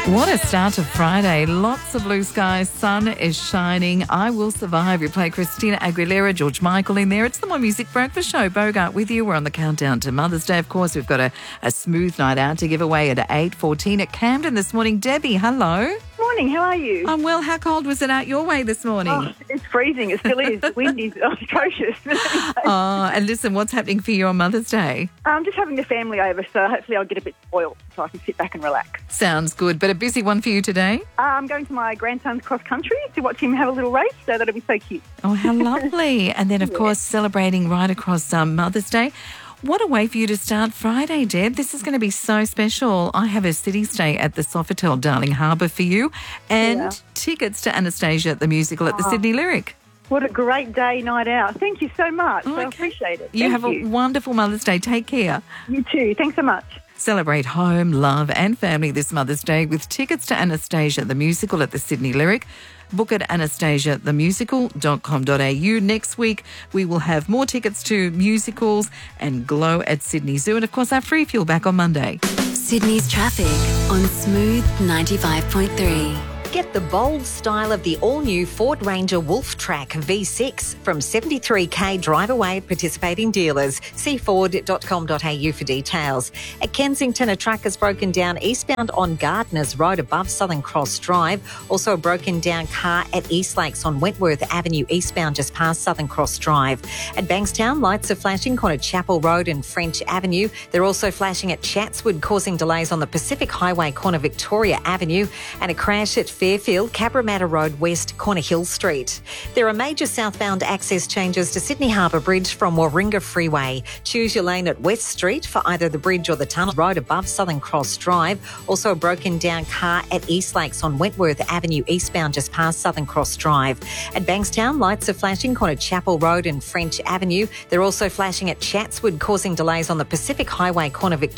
What a start to Friday. Lots of blue skies, sun is shining. I Will Survive. You play Christina Aguilera, George Michael in there. It's the More Music Breakfast Show. Bogart with you. We're on the countdown to Mother's Day, of course. We've got a smooth night out to give away at 8:14 at Camden this morning. Debbie, hello. Morning, how are you? I'm well. How cold was it out your way this morning? Oh, it's freezing. It still is. The wind is atrocious. Oh, and listen, what's happening for you on Mother's Day? I'm just having the family over, so hopefully I'll get a bit spoiled so I can sit back and relax. Sounds good. But a busy one for you today? I'm going to my grandson's cross country to watch him have a little race, so that'll be so cute. Oh, how lovely. And then, of course, celebrating right across Mother's Day. What a way for you to start Friday, Deb. This is going to be so special. I have a city stay at the Sofitel Darling Harbour for you and tickets to Anastasia the musical at the Sydney Lyric. What a great day, night out. Thank you so much. I appreciate it. You have a wonderful Mother's Day. Take care. You too. Thanks so much. Celebrate home, love and family this Mother's Day with tickets to Anastasia the musical at the Sydney Lyric. Book at anastasiathemusical.com.au. Next week, we will have more tickets to musicals and Glow at Sydney Zoo. And, of course, our free fuel back on Monday. Sydney's traffic on Smooth 95.3. Get the bold style of the all-new Ford Ranger Wolf Track V6 from $73,000 drive away at participating dealers. See ford.com.au for details. At Kensington, a truck has broken down eastbound on Gardners Road above Southern Cross Drive. Also a broken down car at East Lakes on Wentworth Avenue eastbound just past Southern Cross Drive. At Bankstown, lights are flashing corner Chapel Road and French Avenue. They're also flashing at Chatswood, causing delays on the Pacific Highway corner Victoria Avenue, and a crash at Fairfield, Cabramatta Road West, corner Hill Street. There are major southbound access changes to Sydney Harbour Bridge from Warringah Freeway. Choose your lane at West Street for either the bridge or the tunnel road above Southern Cross Drive. Also a broken down car at East Lakes on Wentworth Avenue eastbound just past Southern Cross Drive. At Bankstown, lights are flashing corner Chapel Road and French Avenue. They're also flashing at Chatswood, causing delays on the Pacific Highway corner Victoria